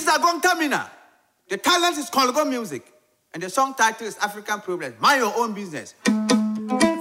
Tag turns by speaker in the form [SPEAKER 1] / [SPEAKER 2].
[SPEAKER 1] is Agong Tamina. The talent is Congo music. And the song title is African Problems. Mind your own business.